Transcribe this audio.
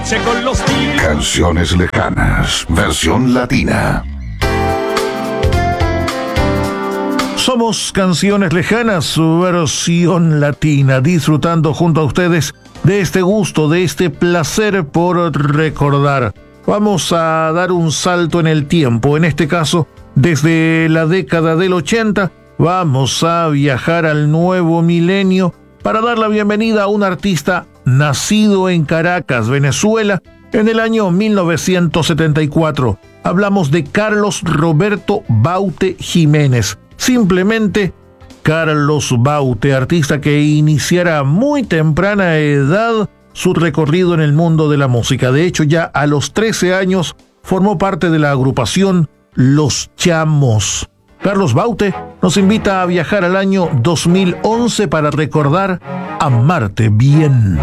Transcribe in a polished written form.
noche con los tiros. Canciones lejanas, versión latina. Somos Canciones Lejanas, su versión latina, disfrutando junto a ustedes de este gusto, de este placer por recordar. Vamos a dar un salto en el tiempo, en este caso, desde la década del 80, vamos a viajar al nuevo milenio para dar la bienvenida a un artista nacido en Caracas, Venezuela, en el año 1974. Hablamos de Carlos Roberto Baute Jiménez. Simplemente Carlos Baute, artista que iniciara a muy temprana edad su recorrido en el mundo de la música. De hecho, ya a los 13 años formó parte de la agrupación Los Chamos. Carlos Baute nos invita a viajar al año 2011 para recordar Amarte Bien.